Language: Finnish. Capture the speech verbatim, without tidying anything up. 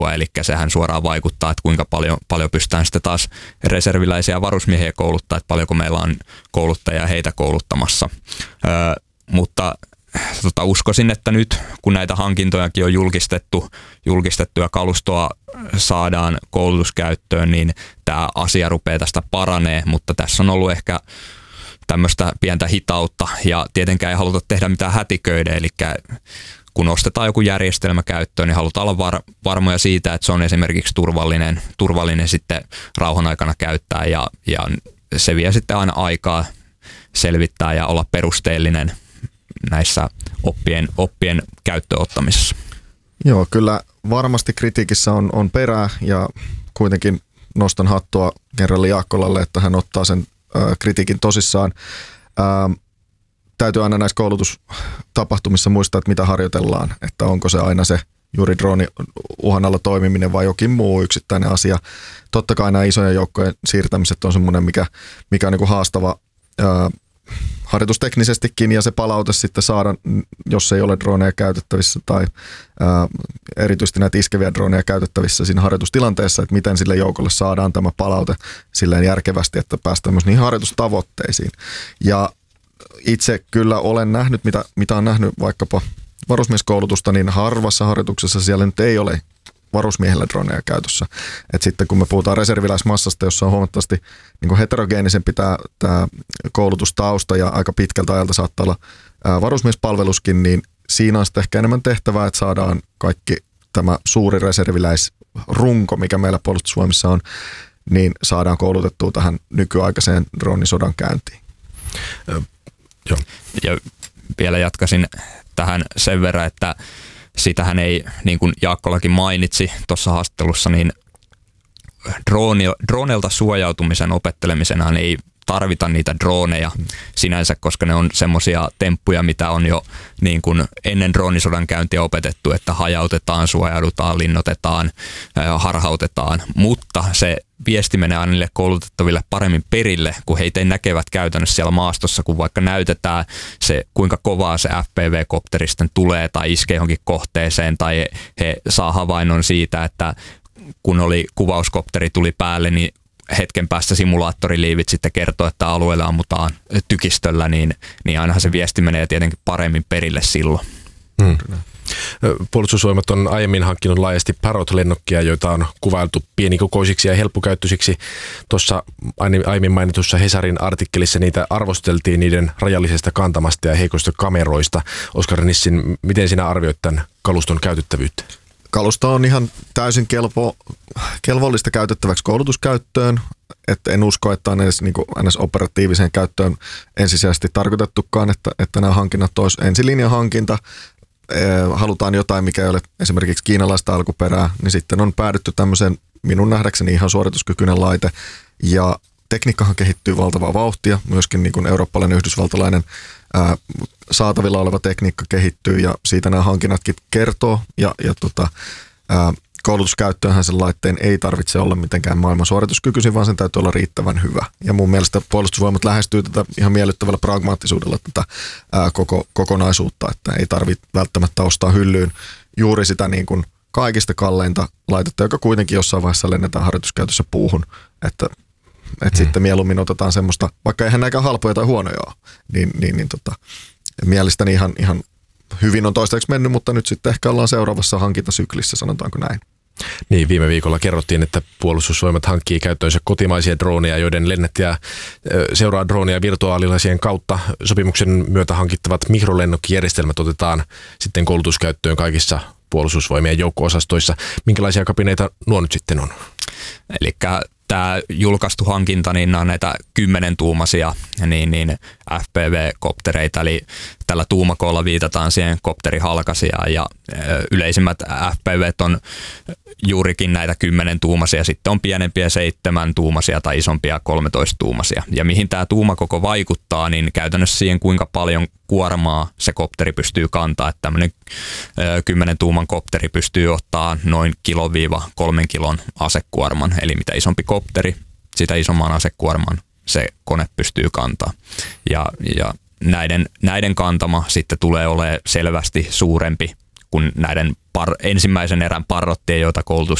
helppoa, eli sehän suoraan vaikuttaa, että kuinka paljon, paljon pystytään sitten taas reserviläisiä ja varusmiehiä kouluttaa, että paljonko meillä on kouluttajia heitä kouluttamassa. Ö, mutta tota, uskoisin, että nyt kun näitä hankintojakin on julkistettu, julkistettua kalustoa saadaan koulutuskäyttöön, niin tämä asia rupeaa tästä paranee, mutta tässä on ollut ehkä tämmöistä pientä hitautta ja tietenkään ei haluta tehdä mitään hätiköiden, eli kun ostetaan joku järjestelmä käyttöön, niin halutaan olla var, varmoja siitä, että se on esimerkiksi turvallinen, turvallinen sitten rauhan aikana käyttää ja, ja se vie sitten aina aikaa selvittää ja olla perusteellinen näissä oppien, oppien käyttöönottamisessa. Joo, kyllä varmasti kritiikissä on, on perää ja kuitenkin nostan hattua kenraali Jaakkolalle, että hän ottaa sen ä, kritiikin tosissaan. Ä, täytyy aina näissä koulutustapahtumissa muistaa, että mitä harjoitellaan, että onko se aina se juuri drooni uhan alla toimiminen vai jokin muu yksittäinen asia. Totta kai nämä isojen joukkojen siirtämiset on semmoinen, mikä, mikä on niin kuin haastava ää, harjoitusteknisestikin ja se palaute sitten saada, jos ei ole droneja käytettävissä tai ää, erityisesti näitä iskeviä droneja käytettävissä siinä harjoitustilanteessa, että miten sille joukolle saadaan tämä palaute silleen järkevästi, että päästään myös niihin harjoitustavoitteisiin. Ja itse kyllä olen nähnyt, mitä, mitä on nähnyt vaikkapa varusmieskoulutusta, niin harvassa harjoituksessa siellä nyt ei ole varusmiehellä droneja käytössä. Et sitten kun me puhutaan reserviläismassasta, jossa on huomattavasti niin kuin heterogeenisempi tämä, tämä koulutustausta ja aika pitkältä ajalta saattaa olla ää, varusmiespalveluskin, niin siinä on sitten ehkä enemmän tehtävää, että saadaan kaikki tämä suuri reserviläisrunko, mikä meillä Puolustusvoimissa on, niin saadaan koulutettua tähän nykyaikaiseen droonisodan käyntiin. Ö, joo. Ja vielä jatkaisin tähän sen verran, että sitähän ei, niin kuin Jaakkolakin mainitsi tuossa haastattelussa, niin droonelta suojautumisen opettelemisena ei tarvita niitä droneja sinänsä, koska ne on semmoisia temppuja, mitä on jo niin kuin ennen droonisodan käyntiä opetettu, että hajautetaan, suojaudutaan, linnoitetaan, harhautetaan, mutta se viesti menee aina niille koulutettaville paremmin perille, kun heitä näkevät käytännössä siellä maastossa, kun vaikka näytetään se, kuinka kovaa se F P V-kopteri sitten tulee tai iskee johonkin kohteeseen tai he saa havainnon siitä, että kun oli kuvauskopteri tuli päälle, niin hetken päästä simulaattoriliivit sitten kertoo, että alueella ammutaan tykistöllä, niin, niin ainahan se viesti menee tietenkin paremmin perille silloin. Hmm. Puolustusvoimat on aiemmin hankkinut laajasti Parrot-lennokkia, joita on kuvailtu pienikokoisiksi ja helppokäyttöisiksi. Tuossa aiemmin mainitussa Hesarin artikkelissa niitä arvosteltiin niiden rajallisesta kantamasta ja heikoista kameroista. Oskar Nissin, miten sinä arvioit tämän kaluston käytettävyyttä? Kalusto on ihan täysin kelpo, kelvollista käytettäväksi koulutuskäyttöön, että en usko, että on edes, niin kuin, edes operatiiviseen käyttöön ensisijaisesti tarkoitettukaan, että, että nämä hankinnat olisi ensilinjan hankinta. Halutaan jotain, mikä ei ole esimerkiksi kiinalaista alkuperää, niin sitten on päädytty tämmöiseen minun nähdäkseni ihan suorituskykyinen laite. Ja tekniikkahan kehittyy valtavaa vauhtia, myöskin niin kuin eurooppalainen, yhdysvaltalainen ää, saatavilla oleva tekniikka kehittyy ja siitä nämä hankinnatkin kertoo. Ja, ja tota, ää, koulutuskäyttöönhän sen laitteen ei tarvitse olla mitenkään maailman suorituskykyisin, vaan sen täytyy olla riittävän hyvä. Ja mun mielestä Puolustusvoimat lähestyy tätä ihan miellyttävällä pragmaattisuudella tätä ää, koko, kokonaisuutta, että ei tarvitse välttämättä ostaa hyllyyn juuri sitä niin kuin kaikista kalleinta laitetta, joka kuitenkin jossain vaiheessa lennetään harjoituskäytössä puuhun, että että hmm. sitten mieluummin otetaan semmoista, vaikka eihän näkään halpoja tai huonoja ole, niin, niin, niin tota, mielestäni ihan, ihan hyvin on toistaiseksi mennyt, mutta nyt sitten ehkä ollaan seuraavassa hankintasyklissä, sanotaanko näin. Niin, viime viikolla kerrottiin, että Puolustusvoimat hankkii käyttöönsä kotimaisia droneja, joiden lennättäjä seuraa droneja virtuaalilasien kautta. Sopimuksen myötä hankittavat mikrolennokkijärjestelmät otetaan sitten koulutuskäyttöön kaikissa Puolustusvoimien joukko-osastoissa. Minkälaisia kabineita nuo nyt sitten on? Elikkä tämä julkaistu hankinta, niin on näitä kymmenen tuumaisia niin, niin F P V-koptereita, eli tällä tuumakoolla viitataan siihen kopterihalkaisijaan, ja yleisimmät F P V:t on juurikin näitä kymmenen tuumaisia, sitten on pienempiä seitsemän tuumaisia tai isompia kolmetoista tuumaisia. Ja mihin tämä tuumakoko vaikuttaa, niin käytännössä siihen, kuinka paljon kuormaa se kopteri pystyy kantaa, että tämmöinen kymmenen tuuman kopteri pystyy ottaa noin kilon-viiva kolmen kilon asekuorman, eli mitä isompi kopteri, sitä isomman asekuorman se kone pystyy kantaa. Ja, ja näiden, näiden kantama sitten tulee olemaan selvästi suurempi kun näiden par, ensimmäisen erän parrottien, joita